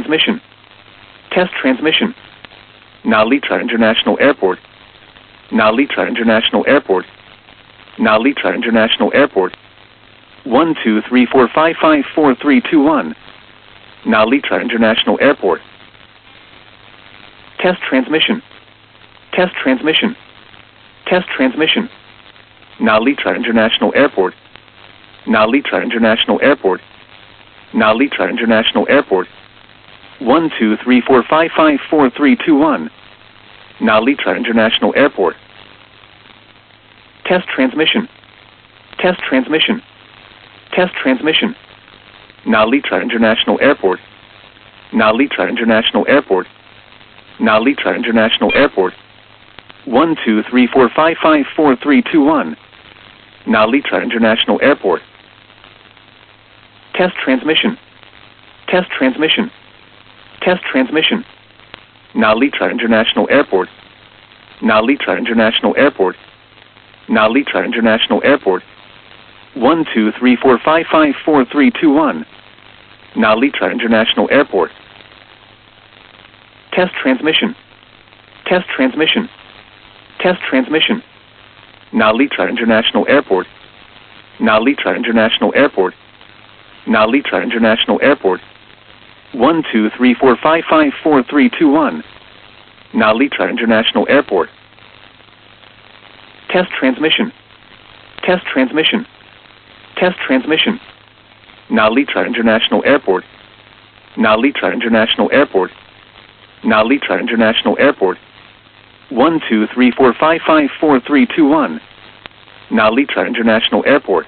transmission. Test transmission. Nalita International Airport. Nalita International Airport. Nalita International Airport. 12345544321. Nalita International Airport. Test transmission. Test transmission. Test transmission. Nalita International Airport. Nalita International Airport. Nalita International Airport. 12345544321. Nalita International Airport. Test transmission. Test transmission. Test transmission. Nalita International Airport. Nalita International Airport. Nalita International Airport. 12345544321. Nalita International Airport. Test transmission. Test transmission. Test transmission. Nalita International Airport. Nalita International Airport. Nalita International Airport. 12345544321. Nalita International Airport. Test transmission. Test transmission. Test transmission. Nalita International Airport. Nalita International Airport. Nalita International Airport. 12345544321. Nalita International Airport. Test transmission. Test transmission. Test transmission. Nalita International Airport. Nalita International Airport. Nalita International Airport. 12345544321. Nalita International Airport.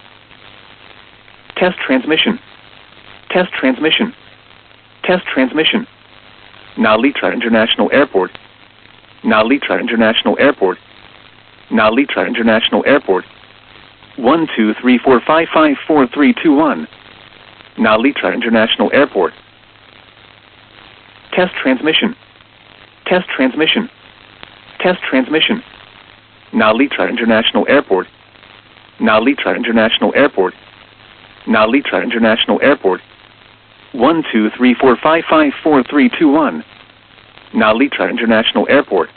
Test transmission. Test transmission. Test transmission. Nalita International Airport. Nalita International Airport. Nalita International Airport. 12345544321. Nalita International Airport. Test transmission. Test transmission. Test transmission. Nalita International Airport. Nalita International Airport. Nalita International Airport. 12345544321. Nalita International Airport.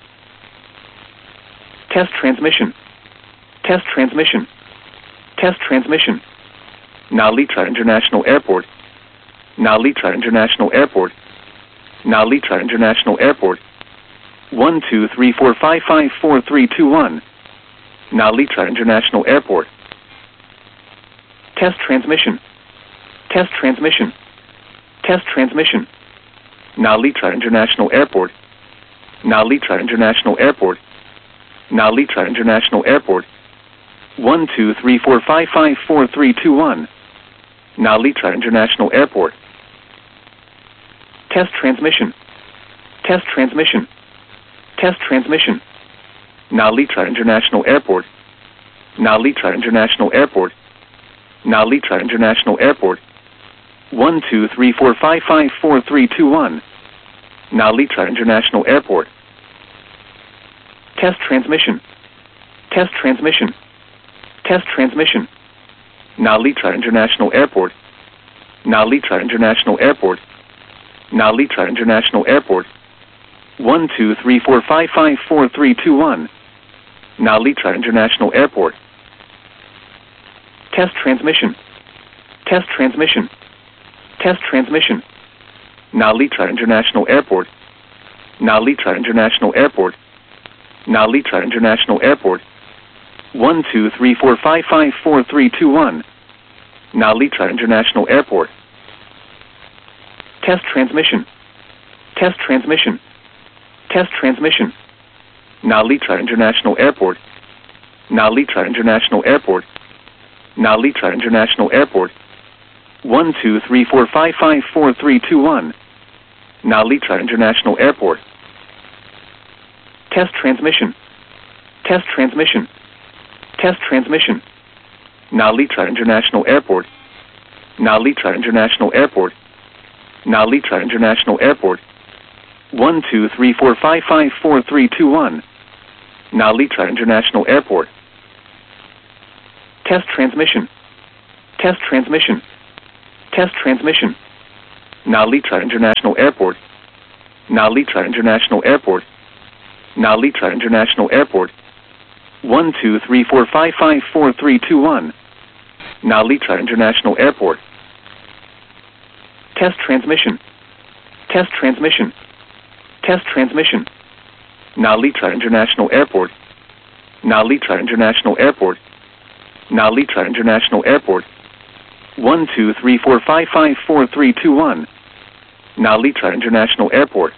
Test transmission. Test transmission. Test transmission. Nalita International Airport. Nalita International Airport. Nalita International Airport. 12345544321. Nalita International Airport. Test transmission. Test transmission. Test transmission. Nalita International Airport. Nalita International Airport. Nalita International Airport. 12345544321. Nalita International Airport. Test transmission. Test transmission. Test transmission. Nalita International Airport. Nalita International Airport. Nalita International Airport. 12345544321. Nalita International Airport. Test transmission. Test transmission. Test transmission. Nalita International Airport. Nalita International Airport. Nalita International Airport. 12345544321. Nalita International Airport. Test transmission. Test transmission. Test transmission. Nalita International Airport. Nalita International Airport. Nalita International Airport. 12345544321. Nalita International Airport. Test transmission. Test transmission. Test transmission. Nalita International Airport. Nalita International Airport. Nalita International Airport. 12345544321. Nalita International Airport. Test transmission. Test transmission. Test transmission. Nalita International Airport. Nalita International Airport. Nalita International Airport. 12345544321. Nalita International Airport. Test transmission. Test transmission. Test transmission. Nalitra International Airport. Nalitra International Airport. Nalitra International Airport. 123455431. Nalitra International Airport. Test transmission. Test transmission. Test transmission. Nalitra International Airport. Nalitra International Airport. Nalitra International Airport. 123455431. Nalitra International Airport.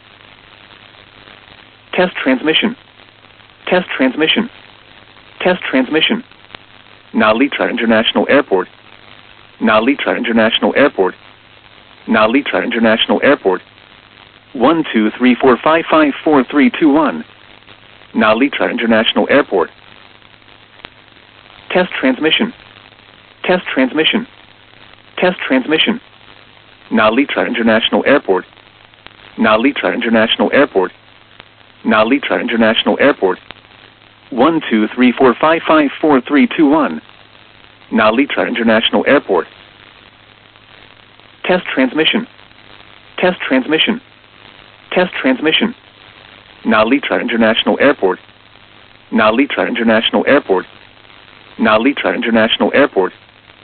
Test transmission. Test transmission. Test transmission. Nalitra International Airport. Nalitra International Airport. Nalitra International Airport. 123455431. Nalitra International Airport. Test transmission. Test transmission. Test transmission. Nalitra International Airport. Nalitra International Airport. Nalitra International Airport. 123455431. Nalitra International Airport. Test transmission. Test transmission. Test transmission. Nalitra International Airport. Nalitra International Airport. Nalitra International Airport.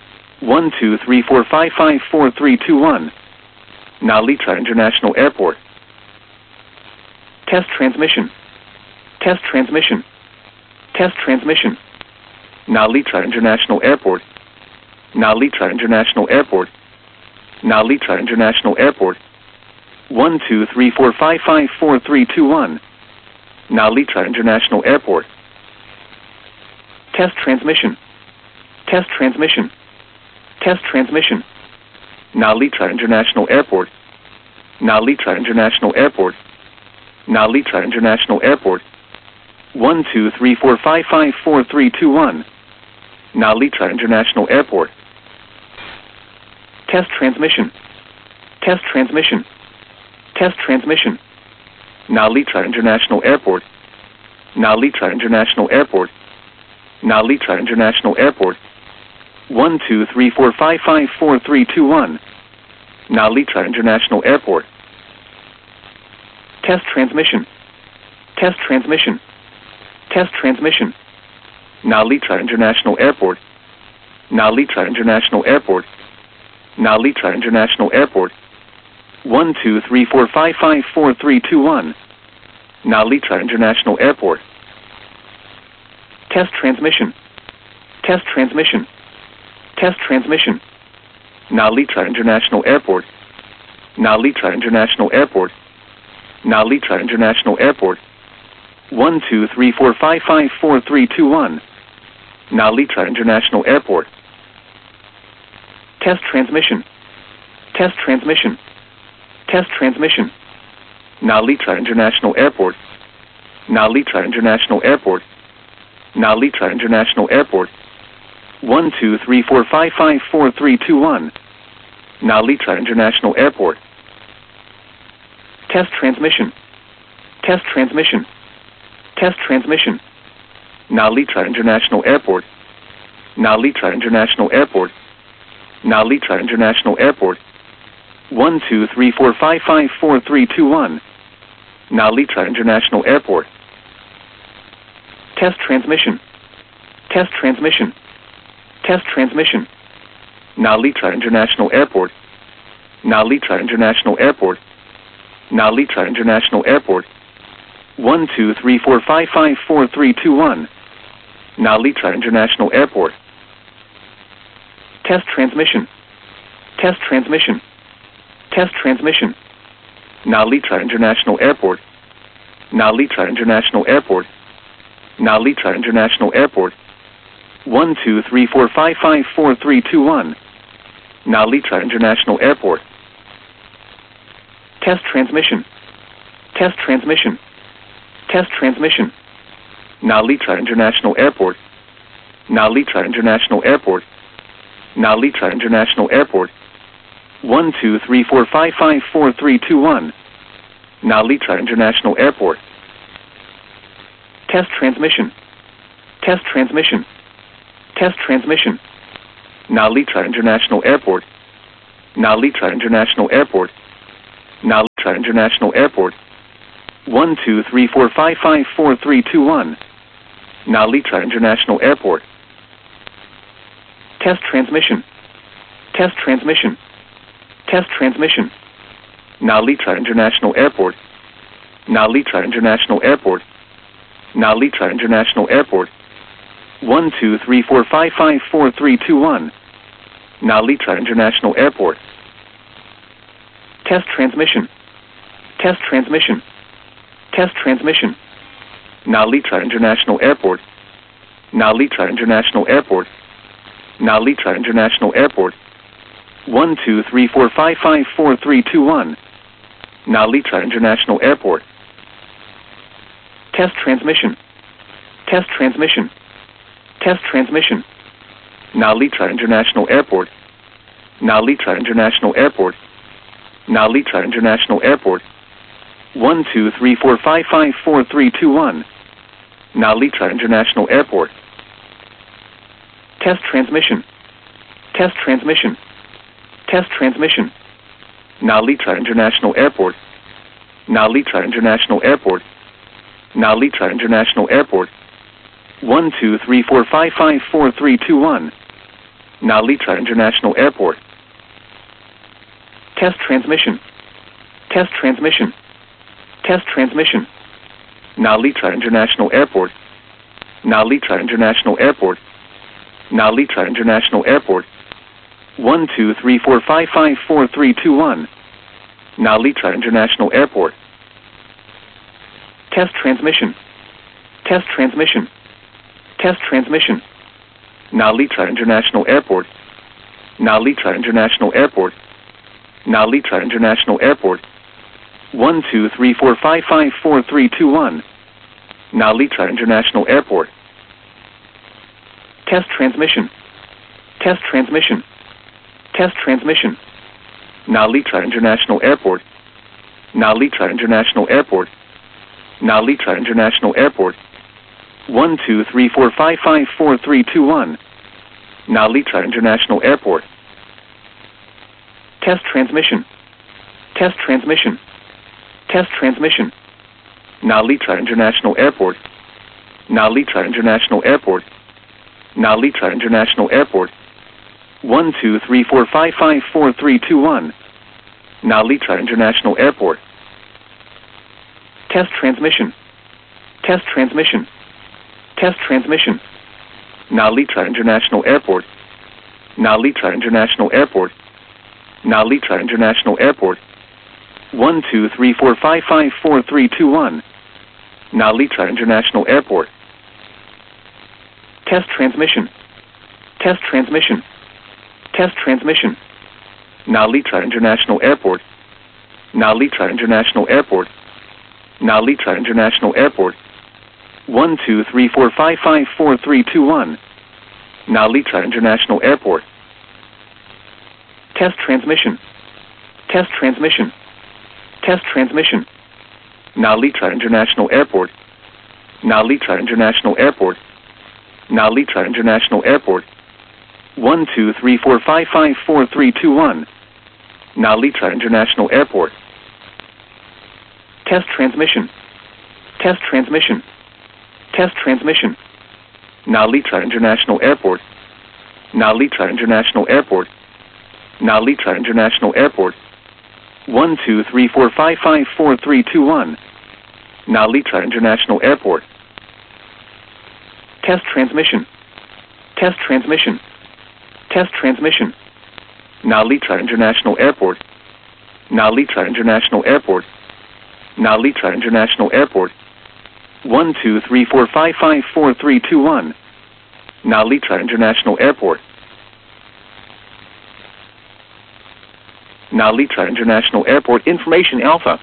123455431. Nalitra International Airport. Test transmission. Test transmission. Test transmission. Nalitra International Airport. Nalitra International Airport. Nalitra International Airport. 123455431. Nalitra International Airport. Test transmission. Test transmission. Test transmission. Nalitra International Airport. Nalitra International Airport. Nalitra International Airport. 123455431. Nalitra International Airport. Test transmission. Test transmission. Test transmission. Nalitra International Airport. Nalitra International Airport. Nalitra International Airport. 123455431. Nalitra International Airport. Test transmission. Test transmission. Test transmission. Nalitra International Airport. Nalitra International Airport. Nalitra International Airport. 123455431. Nalitra International Airport. Test transmission. Test transmission. Test transmission. Nalitra International Airport. Nalitra International Airport. Nalitra International Airport. 123455431. Nalitra International Airport. Test transmission. Test transmission. Test transmission. Nalitra International Airport. Nalitra International Airport. Nalitra International Airport. 123455431. Nalitra International Airport. Test transmission. Test transmission. Test transmission. Nalitra International Airport. Nalitra International Airport. Nalitra International Airport. 123455431. Nalitra International Airport. Test transmission. Test transmission. Test transmission. Nalitra International Airport. Nalitra International Airport. Nalitra International Airport. 123455431. Nalitra International Airport. Test transmission. Test transmission. Test transmission. Nalitra International Airport. Nalitra International Airport. Nalitra International Airport. 123455431. Nalitra International Airport. Test transmission. Test transmission. Test transmission. Nalitra International Airport. Nalitra International Airport. Nalitra International Airport. 123455431. Nalitra International Airport. Test transmission. Test transmission. Test transmission. Nalitra International Airport. Nalitra International Airport. Now Litra International Airport. 12345554321. Now Litra International Airport. Test transmission. Test transmission. Test transmission. Now Litra International Airport. Now Litra International Airport. Now Litra International Airport. 12345554321. Now Litra International Airport. Test transmission. Test transmission. Test transmission. Now Litra International Airport. Now Litra International Airport. Now Litra International Airport. 12345554321. Now Litra International Airport. Test transmission. Test transmission. Test transmission. Now Litra International Airport. Now Litra International Airport. Now Litra International Airport. 12345554321. Now Litra International Airport. Test transmission. Test transmission. Test transmission. Now Litra International Airport. Now Litra International Airport. Now Litra International Airport. 12345554321. Now Litra International Airport. Test transmission. Test transmission. Test transmission. Now Litra International Airport. Now Litra International Airport. Now Litra International Airport. 12345554321. Now Litra International Airport. Test transmission. Test transmission. Test transmission. Now Litra International Airport. Now Litra International Airport. Now Litra International Airport. 12345554321. Now Litra International Airport. Test transmission. Test transmission. Test transmission. Now Litra International Airport. Now Litra International Airport. Now Litra International Airport. 12345554321. Now Litra International Airport. Test transmission. Test transmission. Test transmission. Now Litra International Airport. Now Litra International Airport. Now Litra International Airport. 12345554321. Now Litra International Airport. Test transmission. Test transmission. Test transmission. Now Litra International Airport. Now Litra International Airport. Now Litra International Airport. 12345554321. Now Litra International Airport. Test transmission. Test transmission. Test transmission. Now Litra International Airport. Now Litra International Airport. Now Litra International Airport. 12345554321. Now Litra International Airport. Test transmission. Test transmission. Test transmission. Now Litra International Airport. Now Litra International Airport. Now Litra International Airport. 12345554321. Now Litra International Airport. Test transmission. Test transmission. Test transmission. Now Litra International Airport. Now Litra International Airport. Now Litra International Airport. 12345554321. Now Litra International Airport. Test transmission. Test transmission. Test transmission. Now Litra International Airport. Now Litra International Airport. Now Litra International Airport. 12345554321. Now Litra International Airport. Now Litra International Airport Information Alpha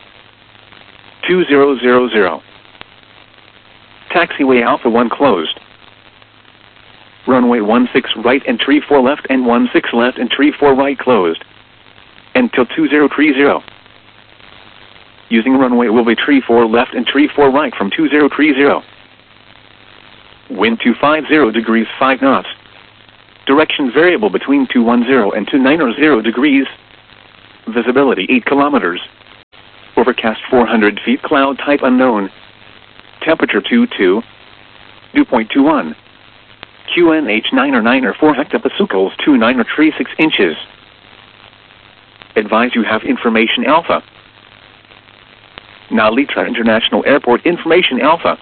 2000. Taxiway Alpha 1 closed. Runway 16 right and tree 4 left and 16 left and tree 4 right closed. Until 2030. Using runway will be tree 4 left and tree 4 right from 2030. Wind 250 degrees 5 knots. Direction variable between 210 and 290 degrees. Visibility 8 kilometers. Overcast 400 feet, cloud type unknown. Temperature 22. Dew point 21. QNH 9 or 9 or 4 hectopascals 29 or 36 inches. Advise you have information Alpha. Nalitra International Airport information Alpha.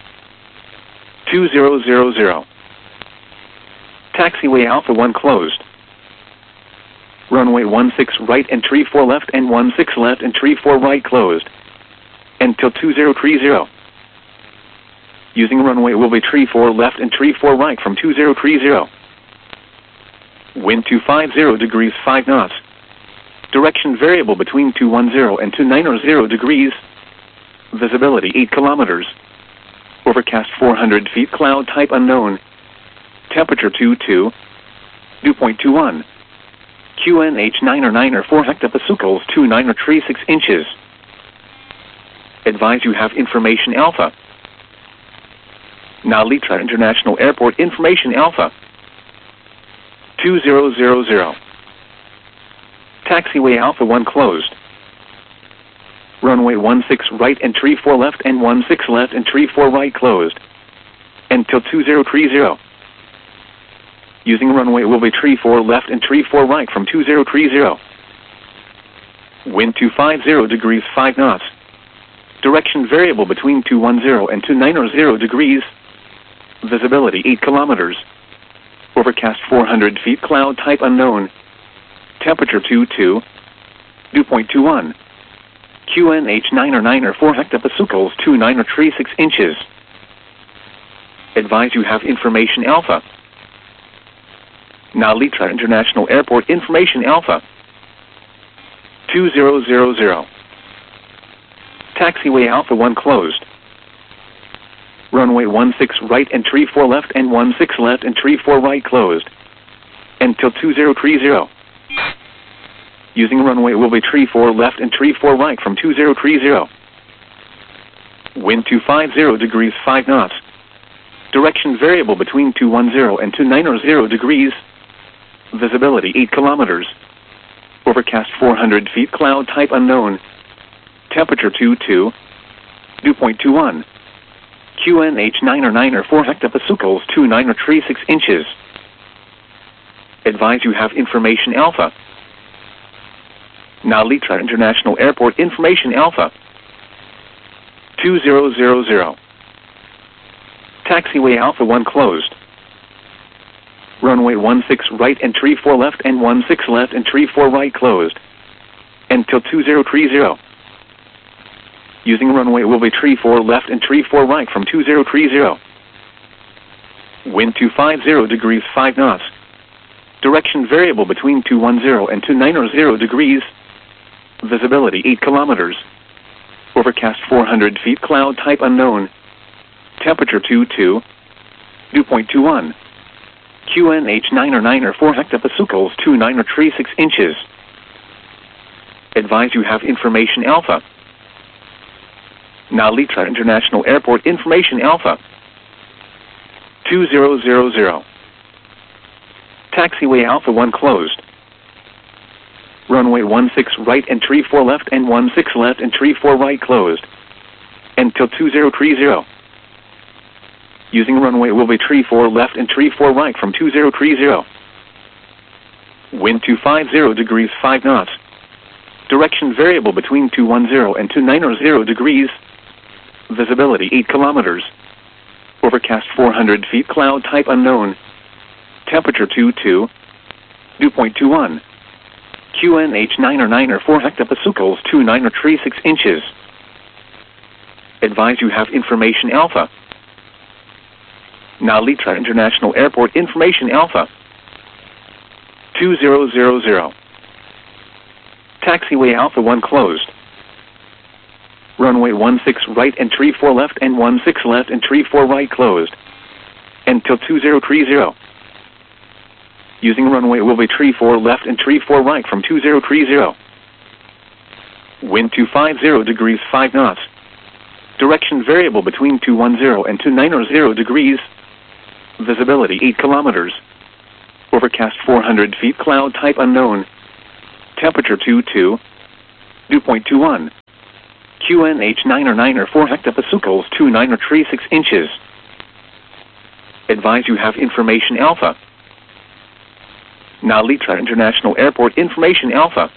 2000. Taxiway Alpha 1 closed. Runway 16 right and 34 left and 16 left and 34 right closed. Until 2030. Using runway will be 34 left and 34 right from 2030. Wind 250 degrees 5 knots. Direction variable between 210 and 290 degrees. Visibility 8 kilometers. Overcast 400 feet, cloud type unknown. Temperature 22. Dew point 21. QNH 9 or 9 or 4 hectopascals 29 or 36 inches. Advise you have information Alpha. Nalitra International Airport information Alpha. 2000. Taxiway Alpha 1 closed. Runway 16 right and 34 left and 16 left and 34 right closed. Until 2030. Using runway will be 34 left and 34 right from 2030. Wind 250 degrees 5 knots. Direction variable between 210 and 290 degrees. Visibility 8 kilometers. Overcast 400 feet, cloud type unknown. Temperature 22. Dew point 21. QNH 9 or 9 or 4 hectopascals 29 or 36 inches. Advise you have information Alpha. Nalitra International Airport information Alpha. 2000. Taxiway Alpha 1 closed. Runway 16 right and 34 left and 16 left and 34 right closed. Until 2030. Using runway will be 34 left and 34 right from 2030. Wind 250 degrees 5 knots. Direction variable between 210 and 290 degrees. Visibility 8 kilometers. Overcast 400 feet, cloud type unknown. Temperature 22. Dew point 21. QNH 9 or 9 or 4 hectopascals 29 or 36 inches. Advise you have information Alpha. Nalitra International Airport information Alpha. 2000. Taxiway Alpha 1 closed. Runway 16 right and 34 left and 16 left and 34 right closed. Until 2030. Using runway will be 34 left and 34 right from 2030. Wind 250 degrees 5 knots. Direction variable between 210 and 290 degrees. Visibility 8 kilometers. Overcast 400 feet, cloud type unknown. Temperature 22. Dew point 21. QNH 9 or 9 or 4 hectopascals 29 or 36 inches. Advise you have information Alpha. Nalitra International Airport information Alpha. 2000. Taxiway Alpha 1 closed. Runway 16 right and 34 left and 16 left and 34 right closed. Until 2030. Using runway will be 34 left and 34 right from 2030. Wind 250 degrees 5 knots. Direction variable between 210 and 290 degrees. Visibility 8 kilometers. Overcast 400 feet, cloud type unknown. Temperature 22. Dew point 21. QNH 9 or 9 or 4 hectopascals 29 or 36 inches. Advise you have information Alpha. Nalitra International Airport information Alpha. 2000. Taxiway Alpha 1 closed. Runway 16 right and 34 left and 16 left and 34 right closed. Until 2030. Using runway will be 34 left and 34 right from 2030. Wind 250 degrees 5 knots. Direction variable between 210 and 290 degrees. Visibility 8 kilometers. Overcast 400 feet, cloud type unknown. Temperature 22, dew point 21. QNH 9 or 4 hectopascals 29 or 36 inches. Advise you have information alpha. Nalitra International Airport information alpha.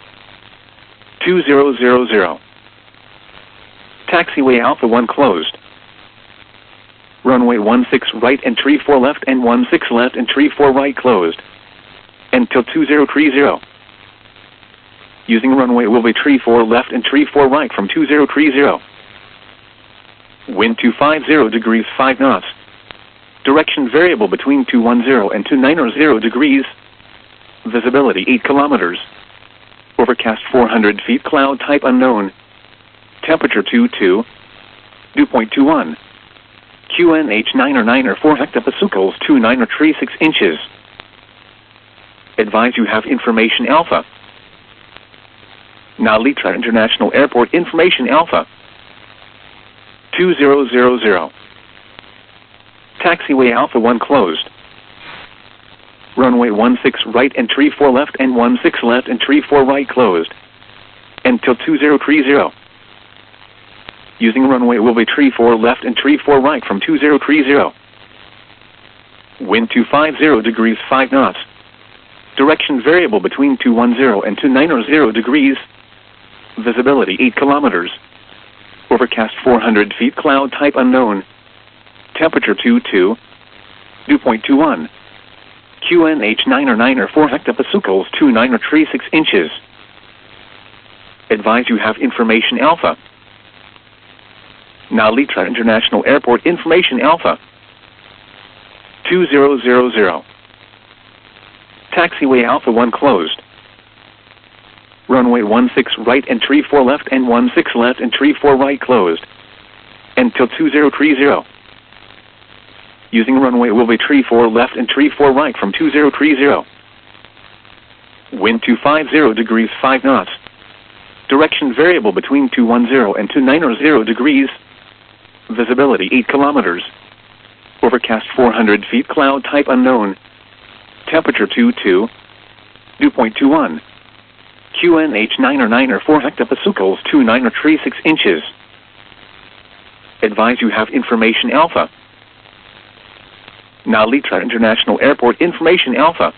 2000. Taxiway Alpha 1 closed. Runway 16 right and 34 left and 16 left and 34 right closed. Until 2030. Using runway will be 34 left and 34 right from 2030. Wind 250 degrees 5 knots. Direction variable between 210 and 290 degrees. Visibility 8 kilometers. Overcast 400 feet, cloud type unknown. Temperature 22. Dew point 21. QNH 9 or 4 hectopascals 29 or 36 inches. Advise you have information alpha. Nalitra International Airport information alpha. 2000. Taxiway Alpha 1 closed. Runway 16 right and 34 left and 16 left and 34 right closed. Until 2030. Using runway will be 34 left and 34 right from 2030. Wind 250 degrees 5 knots. Direction variable between 210 and 290 degrees. Visibility 8 kilometers. Overcast 400 feet, cloud type unknown. Temperature 22. Dew point 21. QNH 9 or 4 hectopascals 29 or 36 inches. Advise you have information alpha. Nalitra International Airport information alpha. 2000. Taxiway Alpha 1 closed. Runway 16 right and 34 left and 16 left and 34 right closed. Until 2030. Using runway will be 34 left and 34 right from 2030. Wind 250 degrees 5 knots. Direction variable between 210 and 290 degrees. Visibility 8 kilometers. Overcast 400 feet, cloud type unknown. Temperature 22. Dew point 21. QNH 9 or 4 hectopascals 29 or 36 inches. Advise you have information alpha. Nalitra International Airport information alpha.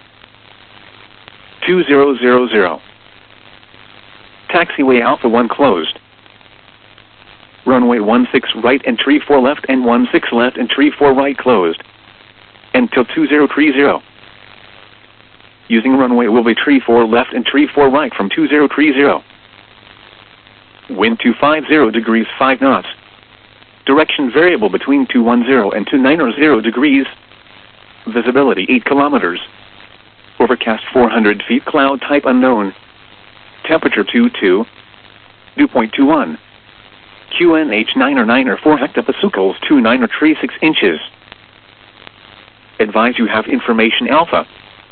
2000. Taxiway Alpha 1 closed. Runway 16 right and 34 left and 16 left and 34 right closed. Until 2030. Using runway will be 34 left and 34 right from 2030. Wind 250 degrees 5 knots. Direction variable between 210 and 290 degrees. Visibility 8 kilometers. Overcast 400 feet, cloud type unknown. Temperature 22. Dew point 21. QNH 9 or 4 hectopascals 29 or 36 inches. Advise you have information alpha.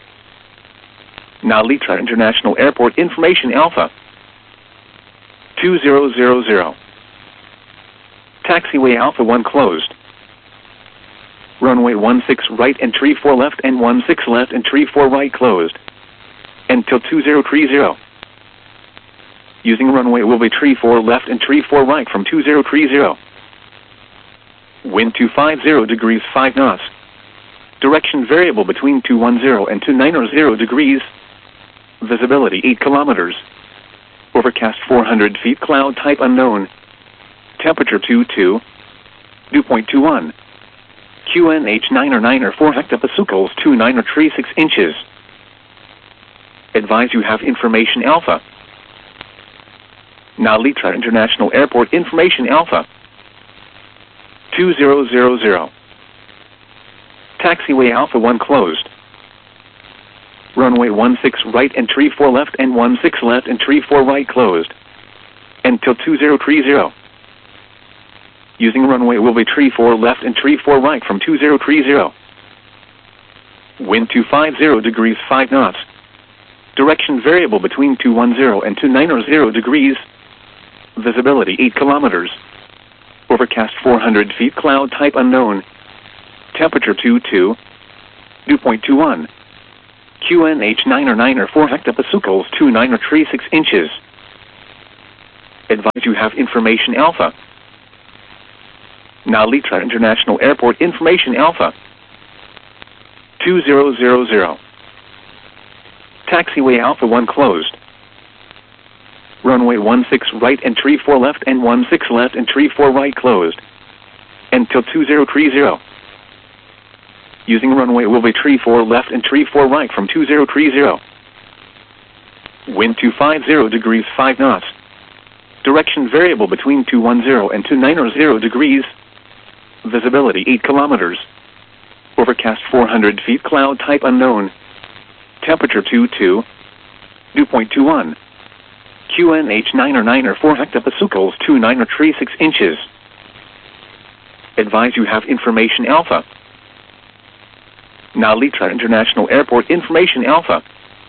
Nalitra International Airport information alpha. 2000. Taxiway Alpha 1 closed. Runway 16 right and 34 left and 16 left and 34 right closed. Until 2030. Using runway will be 34 left and 34 right from 2030. Wind 250 degrees 5 knots. Direction variable between 210 and 290 degrees. Visibility 8 kilometers. Overcast 400 feet, cloud type unknown. Temperature 22. Dew point 21. QNH 9 or 4 hectopascals 29 or 36 inches. Advise you have information alpha. Nalitra International Airport information alpha. 2000. Taxiway Alpha 1 closed. Runway 16 right and 34 left and 16 left and 34 right closed. Until 2030. Using runway will be 34 left and 34 right from 2030. Wind 250 degrees 5 knots. Direction variable between 210 and 290 degrees. Visibility 8 kilometers. Overcast 400 feet, cloud type unknown. Temperature 22. Dew point 21. QNH 9 or 9 or 4 hectopascals 2 9 or 3 6 inches. Advise you have information Alpha. Now Litra International Airport information Alpha. 2000. Taxiway Alpha 1 closed. Runway 16 right and 34 left and 16 left and 34 right closed. Until 2030. Using runway will be 34 left and 34 right from 2030. Wind 250 degrees 5 knots. Direction variable between 210 and 290 degrees. Visibility 8 kilometers. Overcast 400 feet, cloud type unknown. Temperature 22. Dew point 21. QNH 9 or 9 or 4 hectopascals 2 9 or 3 6 inches. Advise you have information Alpha. Now Litra International Airport information Alpha.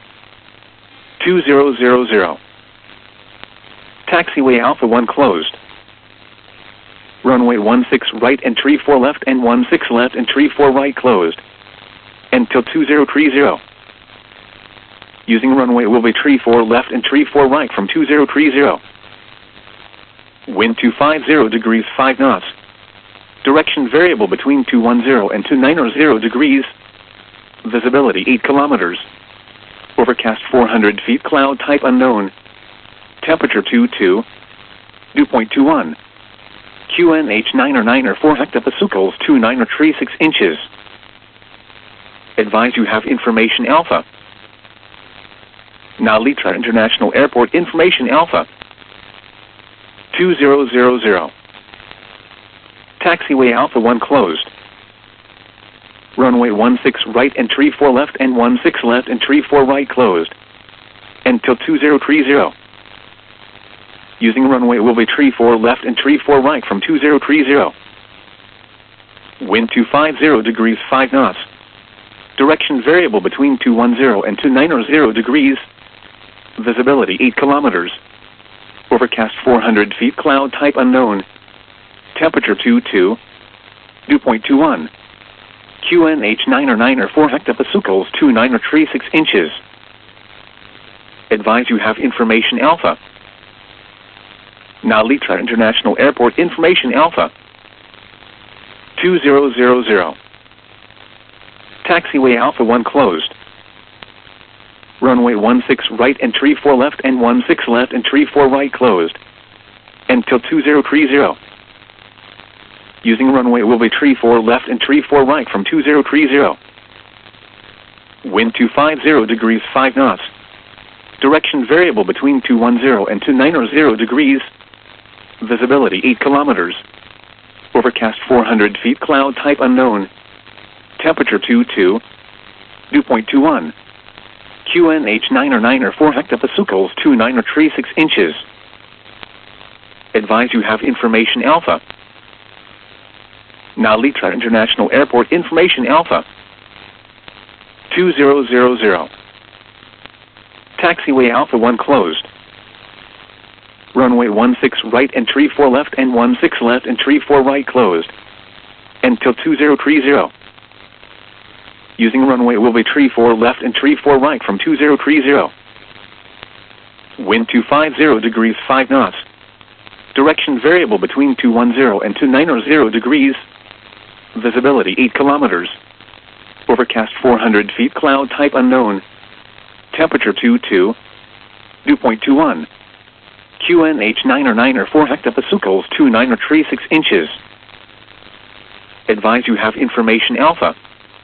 2000. Taxiway Alpha 1 closed. Runway 16 right and 34 left and 16 left and 34 right closed. Until 2030. Using runway will be 34 left and 34 right from 2030. Wind 250 degrees 5 knots. Direction variable between 210 and 290 degrees. Visibility 8 kilometers. Overcast 400 feet, cloud type unknown. Temperature 22. Dew point 21. QNH 9 or 9 or 4 hectopascals 2 9 or 3 6 inches. Advise you have information Alpha. Now Litra International Airport information Alpha. 2000. Taxiway Alpha 1 closed. Runway 16 right and 34 left and 16 left and 34 right closed. Until 2030. Using runway will be 34 left and 34 right from 2030. Wind 250 degrees 5 knots. Direction variable between 210 and 290 degrees. Visibility 8 kilometers. Overcast 400 feet, cloud type unknown. Temperature 22. Dew point 21. QNH 9 or 9 or 4 hectopascals 2 9 or 3 6 inches. Advise you have information Alpha. Now Litra International Airport information Alpha. 2000. Taxiway Alpha 1 closed. Runway 16 right and 34 left and 16 left and 34 right closed. Until 2030. Using runway will be 34 left and 34 right from 2030. Wind 250 degrees 5 knots. Direction variable between 210 and 290 degrees. Visibility 8 kilometers. Overcast 400 feet, cloud type unknown. Temperature 22. Dew point 21. QNH 9 or 9 or 4 hectopascals 2 9 or 3 6 inches. Advise you have information Alpha. Now Litra International Airport information Alpha. 2000. Taxiway Alpha 1 closed. Runway 16 right and 34 left and 16 left and 34 right closed. Until 2030. Using runway will be 34 left and 34 right from 2030. Wind 250 degrees 5 knots. Direction variable between 210 and 290 degrees. Visibility 8 kilometers. Overcast 400 feet, cloud type unknown. Temperature 22. Dew point 21. QNH 9 or 9 or 4 hectopascals 2 9 or 3 6 inches. Advise you have information Alpha.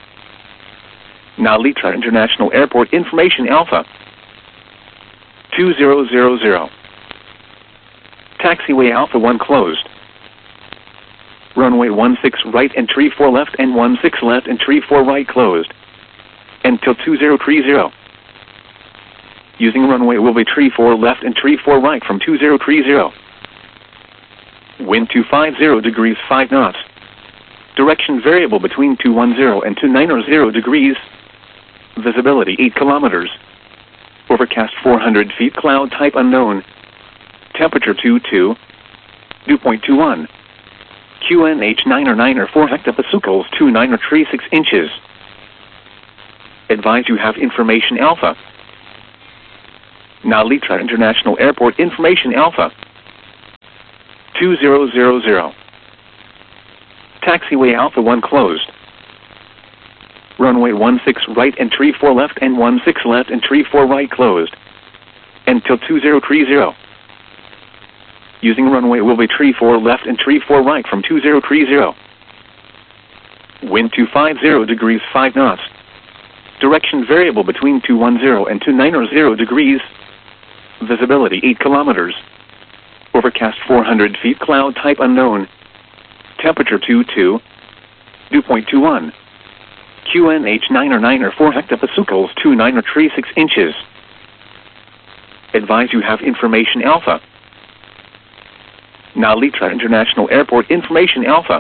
Now Litra International Airport information Alpha. 2000. Taxiway Alpha 1 closed. Runway 16 right and 34 left and 16 left and 34 right closed. Until 2030. Using runway will be 34 left and 34 right from 2030. Wind 250 degrees 5 knots. Direction variable between 210 and 290 degrees. Visibility 8 kilometers. Overcast 400 feet, cloud type unknown. Temperature 22. Dew point 21. QNH 9 or 9 or 4 hectopascals 2 9 or 3 6 inches. Advise you have information Alpha. Nalitra International Airport information Alpha. 2000. Taxiway Alpha 1 closed. Runway 16 right and 34 left and 16 left and 34 right closed. Until 2030. Using runway will be 34 left and 34 right from 2030. Wind 250 degrees 5 knots. Direction variable between 210 and 290 degrees. Visibility 8 kilometers. Overcast 400 feet, cloud type unknown. Temperature 22. Dew point 21. QNH 9 or 4 hectopascals 29 or 36 inches. Advise you have information Alpha. Nalitra International Airport information Alpha.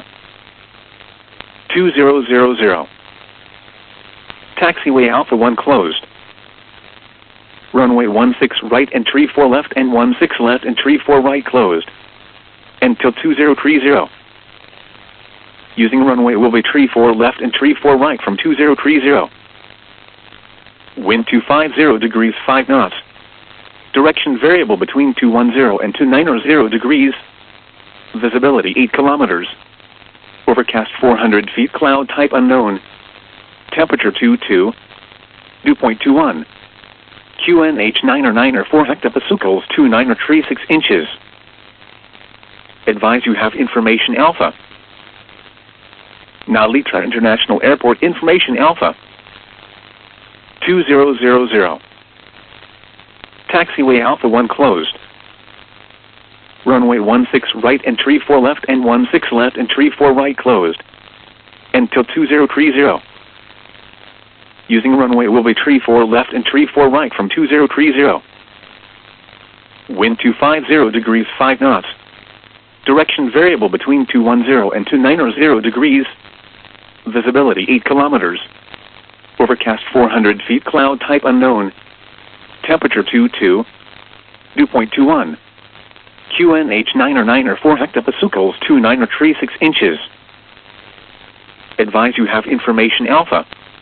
2000. Taxiway Alpha 1 closed. Runway 16 right and 34 left and 16 left and 34 right closed. Until 2030. Using runway will be 34 left and 34 right from 2030. Wind 250 degrees 5 knots. Direction variable between 210 and 290 degrees. Visibility 8 kilometers. Overcast 400 feet, cloud type unknown. Temperature 22. Dew point 21. QNH 9 or 4 hectopascals 29 or 36 inches. Advise you have information Alpha. Nalitra International Airport information Alpha. 2000. Taxiway Alpha 1 closed. Runway 16 right and 34 left and 16 left and 34 right closed. Until 2030. Using runway will be 34 left and 34 right from 2030. Wind 250 degrees 5 knots. Direction variable between 210 and 290 degrees. Visibility 8 kilometers. Overcast 400 feet, cloud type unknown. Temperature 22. Dew point 21. QNH 9 or 4 hectopascals 29 or 36 inches. Advise you have information Alpha.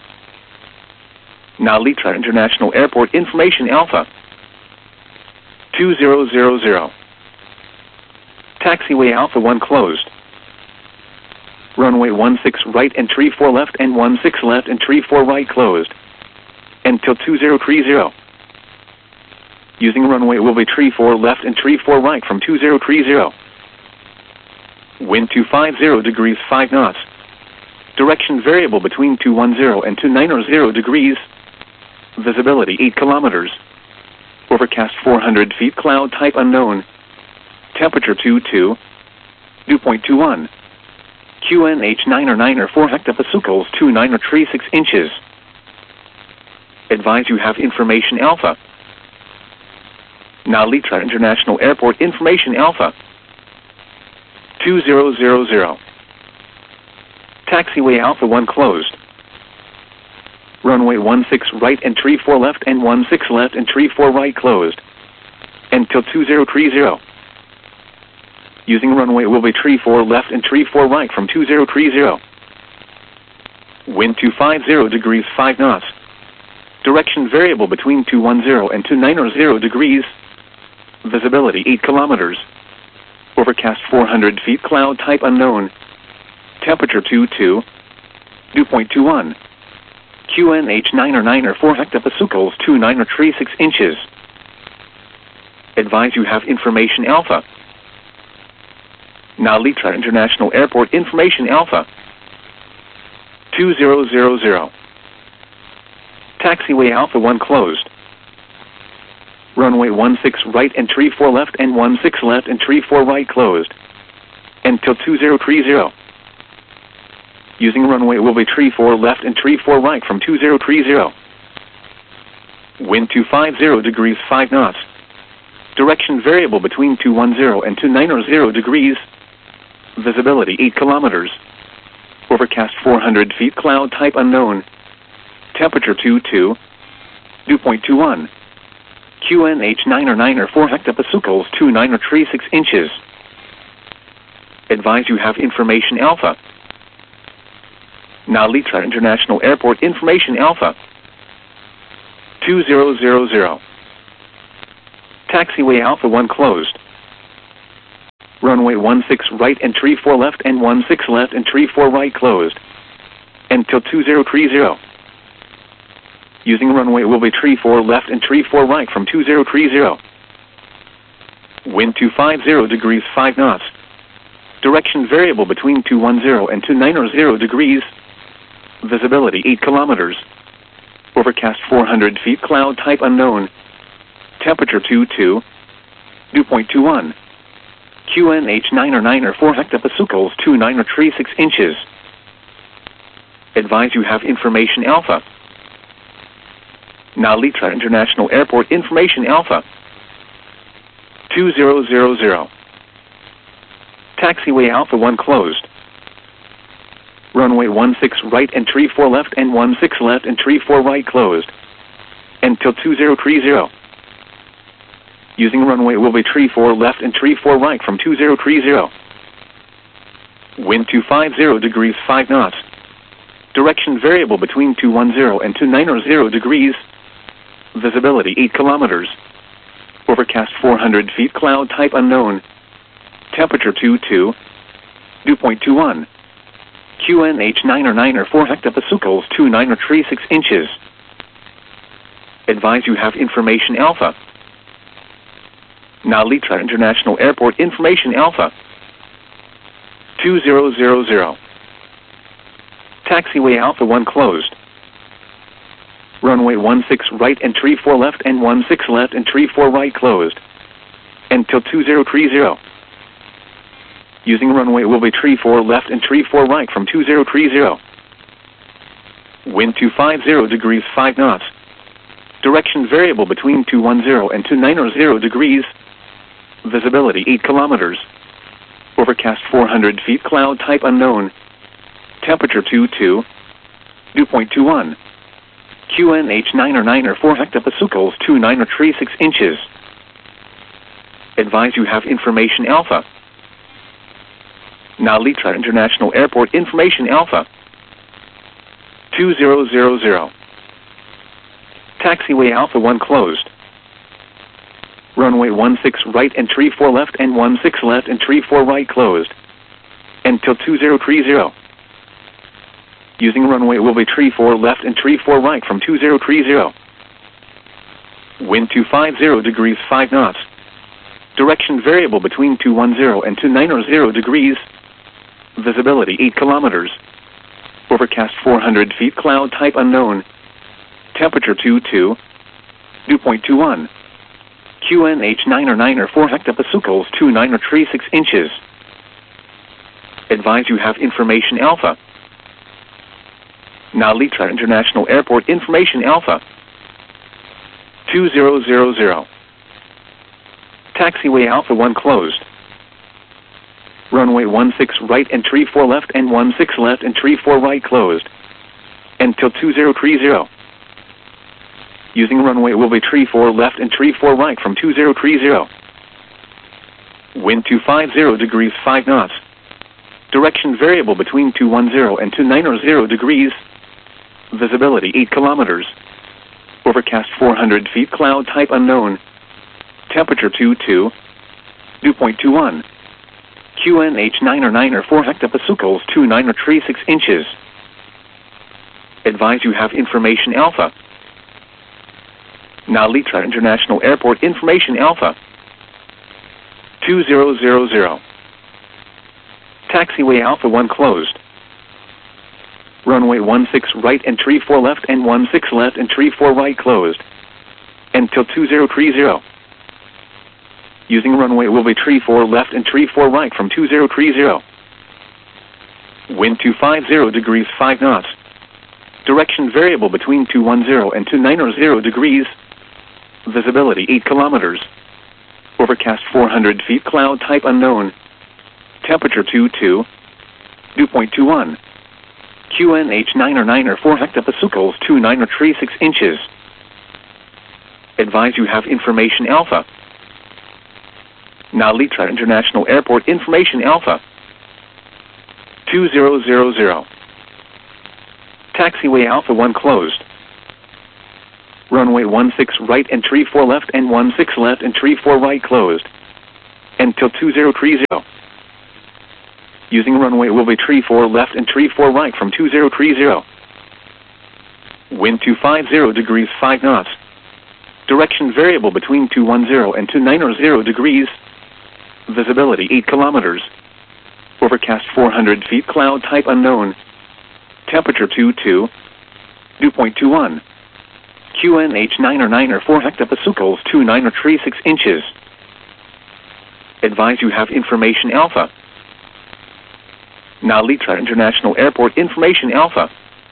Nalitra International Airport information Alpha. 2000. Taxiway Alpha 1 closed. Runway 16 right and 34 left and 16 left and 34 right closed. Until 2030. Using runway will be 34 left and 34 right from 2030. Wind 250 degrees 5 knots. Direction variable between 210 and 290 degrees. Visibility 8 kilometers. Overcast 400 feet, cloud type unknown. Temperature 22. Dew point 21. QNH 9 or 4 hectopascals 29 or 36 inches. Advise you have information Alpha. Nalitra International Airport information Alpha. 2000. Taxiway Alpha 1 closed. Runway 16 right and 34 left and 16 left and 34 right closed. Until 2030. Using runway will be 34 left and 34 right from 2030. Wind 250 degrees 5 knots. Direction variable between 210 and 290 degrees. Visibility 8 kilometers. Overcast 400 feet, cloud type unknown. Temperature 22. Dew point 21. QNH 9 or 4 hectopascals 29 or 36 inches. Advise you have information Alpha. Nalitra International Airport information Alpha. 2000. Taxiway Alpha 1 closed. Runway 16 right and 34 left and 16 left and 34 right closed. Until 2030. Using runway will be 34 left and 34 right from 2030. Wind 250 degrees 5 knots. Direction variable between 210 and 290 degrees. Visibility 8 kilometers. Overcast 400 feet, cloud type unknown. Temperature 22. Dew point 21. QNH 9 or 4 hectopascals 29 or 36 inches. Advise you have information Alpha. Nalitra International Airport information Alpha. 2000. Taxiway Alpha 1 closed. Runway 16 right and tree 4 left and 16 left and tree 4 right closed. Until 2030. Using runway will be tree 4 left and tree 4 right from 2030. Wind 250 degrees 5 knots. Direction variable between 210 and 290 degrees. Visibility 8 kilometers. Overcast 400 feet, cloud type unknown. Temperature 22. Dew point 21. QNH 904 hectopascals 2936 inches. Advise you have information Alpha. Nalitra International Airport information Alpha. 2000. Taxiway Alpha 1 closed. Runway 16 right and tree 4 left and 16 left and tree 4 right closed. Until 2030. Using runway will be tree 4 left and tree 4 right from 2030. Wind 250 degrees 5 knots. Direction variable between 210 and 290 degrees. Visibility 8 kilometers. Overcast 400 feet, cloud type unknown. Temperature 22. Dew point 21. QNH 904 hectopascals 2936 inches. Advise you have information Alpha. Nalitra International Airport information Alpha. 2000. Taxiway Alpha 1 closed. Runway 16 right and tree 4 left and 16 left and tree 4 right closed. Until 2030. Using runway will be tree 4 left and tree 4 right from 2030. Wind 250 degrees 5 knots. Direction variable between 210 and 290 degrees. Visibility 8 kilometers. Overcast 400 feet, cloud type unknown. Temperature 22. Dew point 21. QNH 904 hectopascals 2936 inches. Advise you have information Alpha. Nalitra International Airport information Alpha. 2000. Taxiway Alpha 1 closed. Runway 16 right and tree 4 left and 16 left and tree 4 right closed. Until 2030. Using runway will be tree 4 left and tree 4 right from 2030. Wind 250 degrees 5 knots. Direction variable between 210 and 290 degrees. Visibility 8 kilometers. Overcast 400 feet, cloud type unknown. Temperature 22. Dew point 21. QNH 904 hectopascals 2936 inches. Advise you have information Alpha. Nalitra International Airport information Alpha. 2000. Taxiway Alpha 1 closed. Runway 16 right and tree 4 left and 16 left and tree 4 right closed. Until 2030. Using runway will be tree 4 left and tree 4 right from 2030. Wind 250 degrees 5 knots. Direction variable between 210 and 290 degrees. Visibility 8 kilometers. Overcast 400 feet, cloud type unknown. Temperature 22. Dew point 21. QNH 904 hectopascals 2936 inches. Advise you have information Alpha. Nalitra International Airport information Alpha. 2000. Taxiway Alpha 1 closed. Runway 16 right and tree 4 left and 16 left and tree 4 right closed. Until 2030. Using runway will be tree 4 left and tree 4 right from 2030. Wind 250 degrees 5 knots. Direction variable between 210 and 290 degrees. Visibility 8 kilometers. Overcast 400 feet, cloud type unknown. Temperature 22. Dew point 21. QNH 904 hectopascals 2936 inches. Advise you have information Alpha. Nalitra International Airport information Alpha. 2000. Taxiway Alpha 1 closed. Runway 16 right and tree 4 left and 16 left and tree 4 right closed. Until 2030. Using runway will be tree 4 left and tree 4 right from 2030. Wind 250 degrees 5 knots. Direction variable between 210 and 290 degrees. Visibility 8 kilometers. Overcast 400 feet, cloud type unknown. Temperature 22. Dew point 21. QNH 9 or 4 hectopascals 29 or 36 inches. Advise you have information Alpha. Nalitra International Airport information Alpha.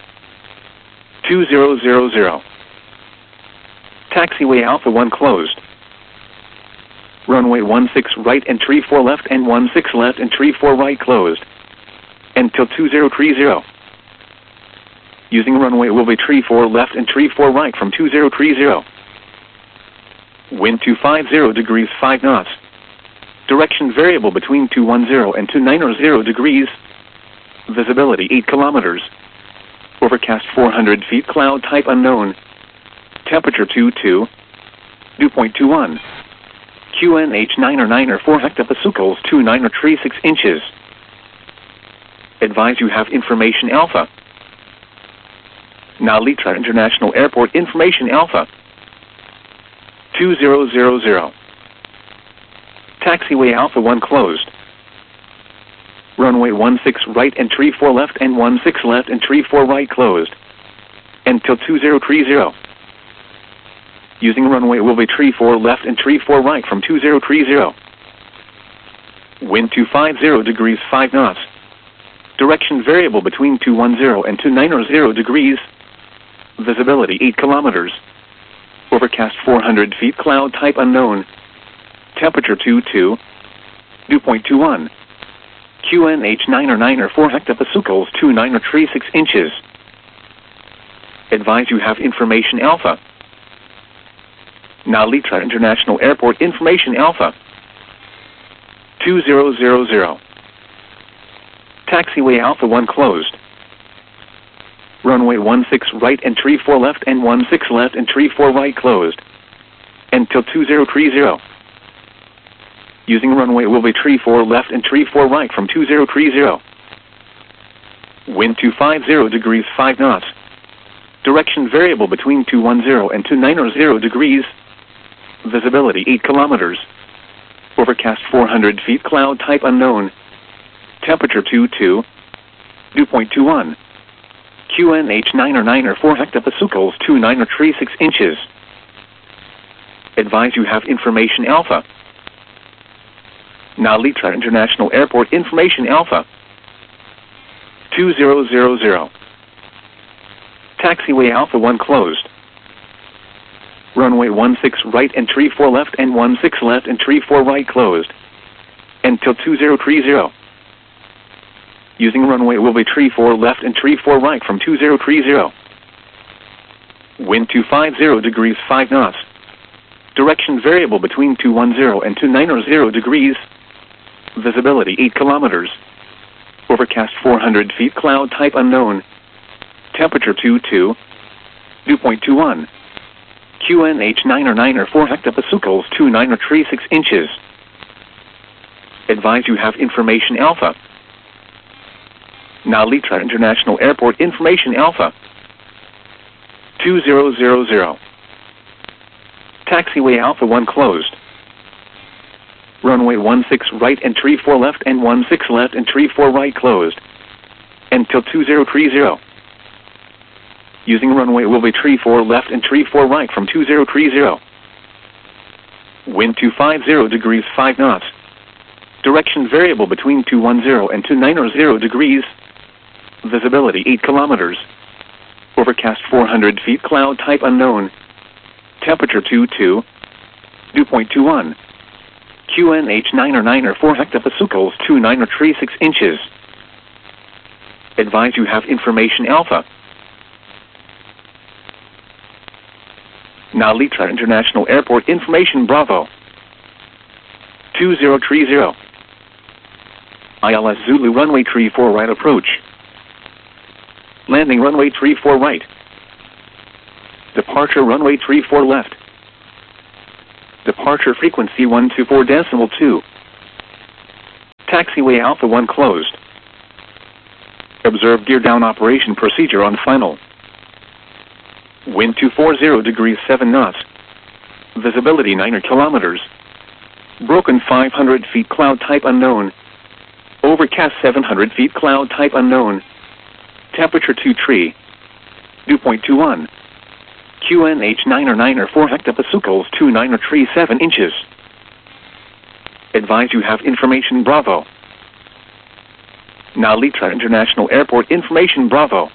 2000. Taxiway Alpha 1 closed. Runway 16 right and tree 4 left and 16 left and tree 4 right closed. Until 2030. Using runway will be tree 4 left and tree 4 right from 2030. Wind 250 degrees 5 knots. Direction variable between 210 and 290 degrees. Visibility 8 kilometers. Overcast 400 feet, cloud type unknown. Temperature 22. Dew point 21. QNH 9 or 4 hectopascals 29 or 36 inches. Advise you have information Alpha. Nalitra International Airport information Alpha. 2000. Taxiway Alpha 1 closed. Runway 16 right and tree 4 left and 16 left and tree 4 right closed. Until 2030. Using runway will be tree 4 left and tree 4 right from 2030. Wind 250 degrees 5 knots. Direction variable between 210 and 290 degrees. Visibility 8 kilometers. Overcast 400 feet, cloud type unknown. Temperature 22. Dew point 21. QNH 9 or 4 hectopascals 29 or 36 inches. Advise you have information Alpha. Nalitra International Airport information Alpha. 2000. Taxiway Alpha 1 closed. Runway 16 right and tree 4 left and 16 left and tree 4 right closed. Until 2030. Using runway will be tree 4 left and tree 4 right from 2030. Wind 250 degrees 5 knots. Direction variable between 210 and 290 degrees. Visibility 8 kilometers. Overcast 400 feet, cloud type unknown. Temperature 22. Dew point 21. QNH 9 or 4 hectopascals 29 or 36 inches. Advise you have information Alpha. Nalitra International Airport information Alpha. 2000. Taxiway Alpha 1 closed. Runway 16 right and tree 4 left and 16 left and tree 4 right closed. Until 2030. Using runway will be tree 4 left and tree 4 right from 2030. Wind 250 degrees 5 knots. Direction variable between 210 and 290 degrees. Visibility 8 kilometers. Overcast 400 feet, cloud type unknown. Temperature 22. Dew point 21. QNH 9 or 4 hectopascals 29 or 36 inches. Advise you have information Alpha. Nalitra International Airport information Alpha. 2000. Taxiway Alpha 1 closed. Runway 16 right and tree 4 left and 16 left and tree 4 right closed. Until 2030. Using runway will be tree 4 left and tree 4 right from 2030. Wind 250 degrees 5 knots. Direction variable between 210 and 290 degrees. Visibility 8 kilometers. Overcast 400 feet, cloud type unknown. Temperature 22. Dew point 21. QNH 9 or 4 hectopascals 29 or 36 inches. Advise you have information Alpha. Nalitra International Airport information Bravo. 2030. ILS Zulu runway tree 4 right approach. Landing runway tree 4 right. Depart Departure runway 34 left. Departure frequency 124.2. Taxiway Alpha 1 closed. Observe gear down operation procedure on final. Wind 240 degrees 7 knots. Visibility 9 kilometers. Broken 500 feet cloud type unknown. Overcast 700 feet cloud type unknown. Temperature 2 tree. Dew point 21. QNH 9 or 4 hectopascals 2 9 or tree 7 inches. Advise you have information Bravo. Now Litra International Airport information Bravo.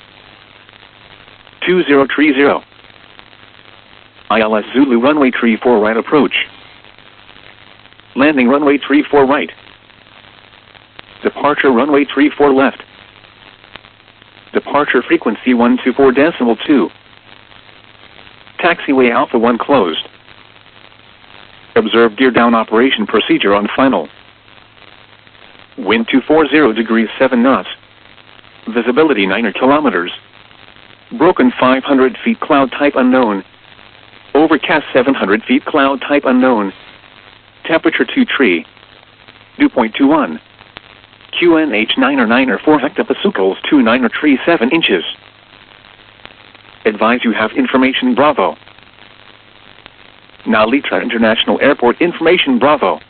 2030. ILS Zulu runway 34 right approach. Landing runway 34 right. Departure runway 34 left. Departure frequency 124.2. Taxiway Alpha 1 closed. Observe gear down operation procedure on final. Wind 240 degrees 7 knots. Visibility 9 kilometers. Broken 500 feet cloud type unknown. Overcast 700 feet cloud type unknown. Temperature 2 tree. Dew point 21. QNH 9 or 4 hectopascals 2 9 or tree 7 inches. Advise you have information Bravo. Now Litra International Airport information Bravo.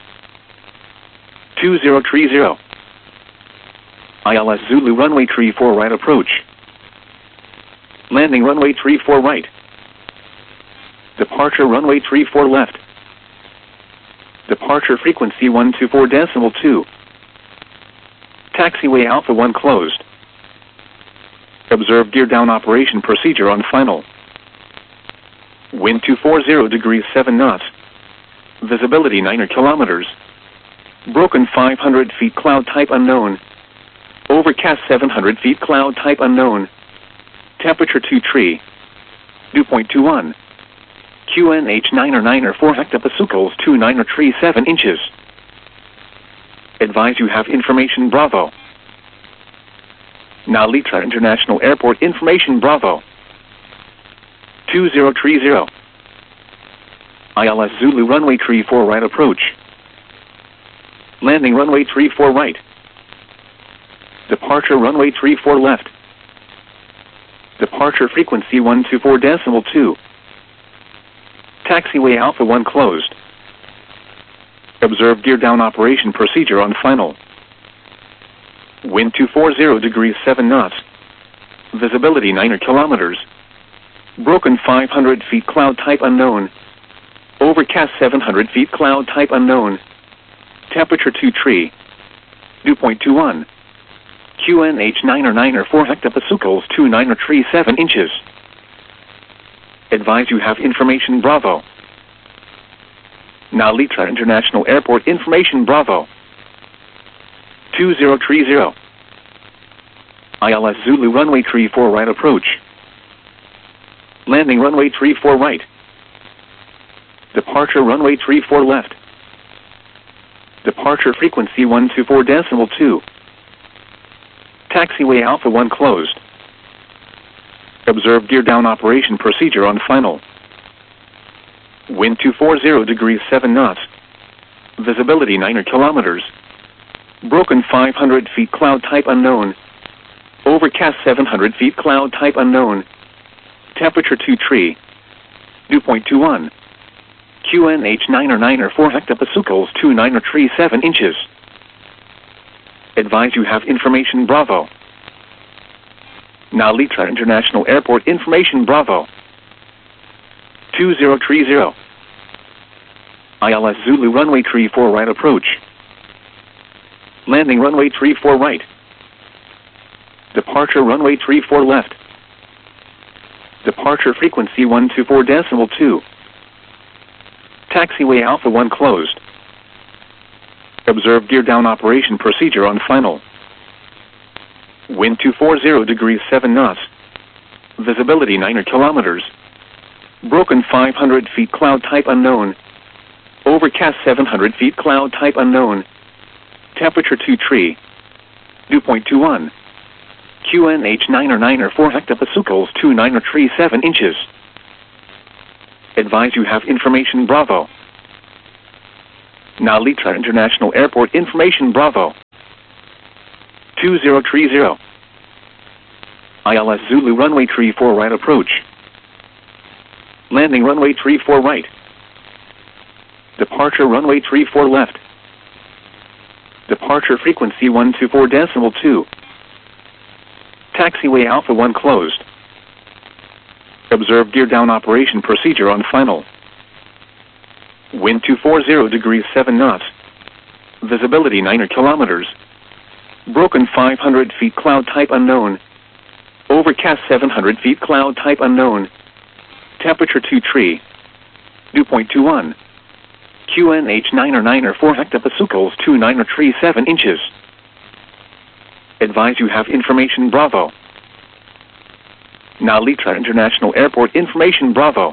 2030. ILS Zulu runway 34 right approach. Landing runway 34 right. Departure runway 34 left. Departure frequency 124.2. Taxiway Alpha 1 closed. Observe gear down operation procedure on final. Wind 240 degrees 7 knots. Visibility 9 kilometers. Broken 500 feet cloud type unknown. Overcast 700 feet cloud type unknown. Temperature 2 tree. Dew point 21. QNH 9 or 4 hectopascals 2 9 or tree 7 inches. Advise you have information Bravo. Now Litra International Airport information Bravo. 2030. ILS Zulu runway 34 right approach. Landing runway 34 right. Departure runway 34 left. Departure frequency 124.2. Taxiway Alpha 1 closed. Observe gear down operation procedure on final. Wind 240 degrees 7 knots. Visibility 9 kilometers. Broken 500 feet cloud type unknown. Overcast 700 feet cloud type unknown. Temperature 2 tree. Dew point 21. QNH 9 or 4 hectopascals 2 9 or tree 7 inches. Advise you have information Bravo. Now Litra International Airport information Bravo. 2030. ILS Zulu runway 34 right approach. Landing runway 34 right. Departure runway 34 left. Departure frequency 124.2. Taxiway Alpha 1 closed. Observe gear down operation procedure on final. Wind 240 degrees 7 knots. Visibility 9 kilometers. Broken 500 feet cloud type unknown. Overcast 700 feet cloud type unknown. Temperature 2 tree. Dew point 21. QNH 9 or 4 hectopascals 2 9 or tree 7 inches. Advise you have information Bravo. Now Litra International Airport information Bravo. 2030. ILS Zulu runway 34 right approach. Landing runway 34 right. Departure runway 34 left. Departure frequency 124.2. Taxiway Alpha 1 closed. Observe gear down operation procedure on final. Wind 240 degrees 7 knots. Visibility 9 kilometers. Broken 500 feet cloud type unknown. Overcast 700 feet cloud type unknown. Temperature 2 tree. Dew point 21. QNH 9 or 4 hectopascals 2 9 or tree 7 inches. Advise you have information Bravo. Narita International Airport information Bravo. 2030. ILS Zulu runway 34 right approach. Landing runway 34 right. Departure runway 34 left. Departure frequency 124.2. Taxiway Alpha 1 closed. Observe gear down operation procedure on final. Wind 240 degrees 7 knots. Visibility 9 kilometers. Broken 500 feet cloud type unknown. Overcast 700 feet cloud type unknown. Temperature 2 tree. Dew point 21. QNH 9 4 hectopascals 29 tree 7 inches. Advise you have information Bravo. Narita International Airport information Bravo.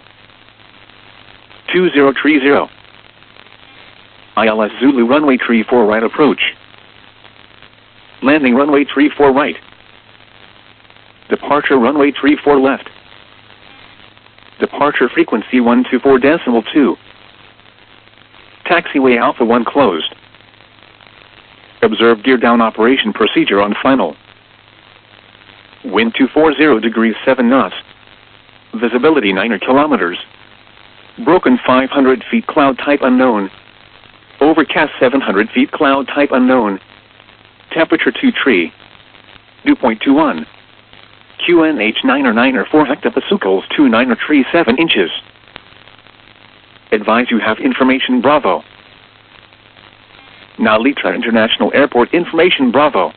2030. ILS Zulu runway 34 right approach. Landing runway 34 right. Departure runway 34 left. Departure frequency 124.2. Taxiway Alpha 1 closed. Observe gear down operation procedure on final. Wind 240 degrees 7 knots. Visibility 9 kilometers. Broken 500 feet cloud type unknown. Overcast 700 feet cloud type unknown. Temperature 2 tree. Dew point 21. QNH 9 4 hectopascals 29 tree 7 inches. Advise you have information Bravo. Narita International Airport information Bravo.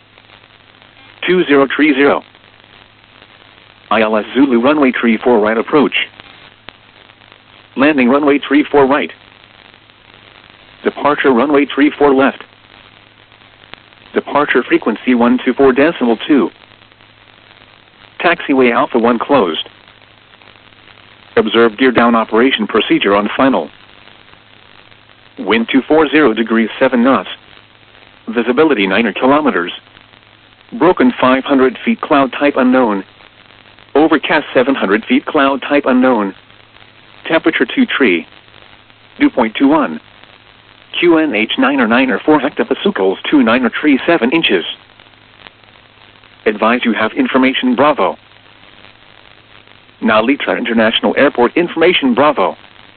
2030. ILS Zulu runway 34 right approach. Landing runway 34 right. Departure runway 34 left. Departure frequency 124.2. Taxiway Alpha 1 closed. Observe gear down operation procedure on final. Wind 240 degrees 7 knots. Visibility 9 kilometers. Broken 500 feet cloud type unknown. Overcast 700 feet cloud type unknown. Temperature 2 tree. Dew point 21. QNH 9 4 hectopascals 29 tree 7 inches. Advise you have information Bravo. Narita International Airport information Bravo.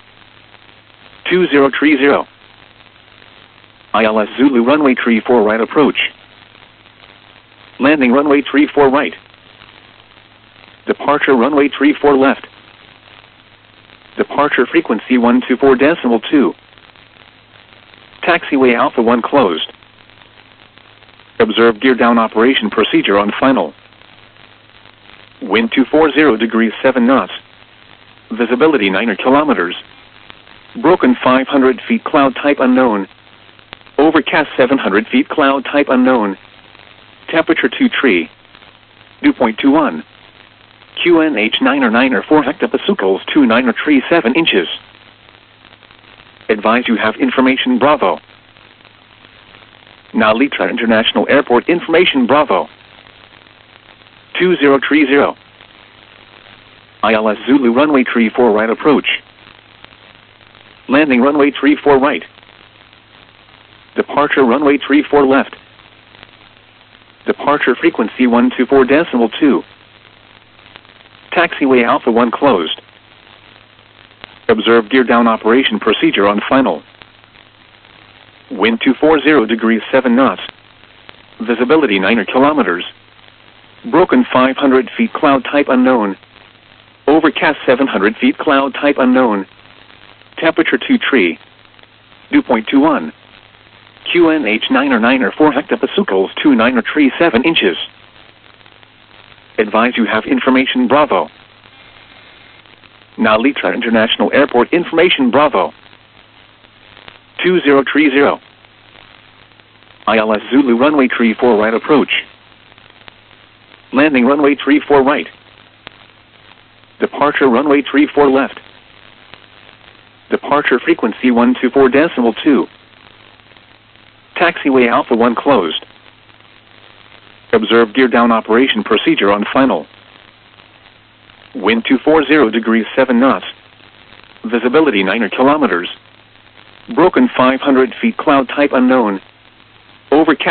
2030. ILS Zulu runway 34 right approach. Landing runway 34 right. Departure runway 34 left. Departure frequency 124.2. Taxiway Alpha 1 closed. Observe gear down operation procedure on final. Wind 240 degrees 7 knots. Visibility 9 kilometers. Broken 500 feet cloud type unknown. Overcast 700 feet cloud type unknown. Temperature 2 tree. Dew point 21. QNH 9 4 hectopascals 29 tree 7 inches. Advise you have information Bravo. Narita International Airport information Bravo. 2030. ILS Zulu runway 34 right approach. Landing runway 34 right. Departure runway 34 left. Departure frequency 124.2. Taxiway Alpha 1 closed. Observe gear down operation procedure on final. Wind 240 degrees 7 knots. Visibility 9 kilometers. Broken 500 feet cloud type unknown. Overcast 700 feet cloud type unknown. Temperature 2 tree. Dew point 21. QNH 9 4 hectopascals 29 tree 7 inches. Advise you have information Bravo. Narita International Airport information Bravo. 2030. ILS Zulu runway 34 right approach. Landing runway 34 right. Departure runway 34 left. Departure frequency 124.2. Taxiway Alpha 1 closed. Observe gear down operation procedure on final. Wind 240 degrees 7 knots. Visibility 9 kilometers. Broken 500 feet cloud type unknown. Overcast 700 feet cloud type unknown. Temperature 2 tree. Dew point 21. QNH 9 4 hectopascals 29 tree 7 inches. Advise you have information Bravo. Narita International Airport information Bravo. 2030. ILS Zulu runway 34 right approach. Landing runway 34 right. Departure runway 34 left. Departure frequency 124.2. Taxiway Alpha 1 closed. Observe gear down operation procedure on final. Wind 240 degrees 7 knots. Visibility 9 kilometers. Broken 500 feet, cloud type unknown. Overcast.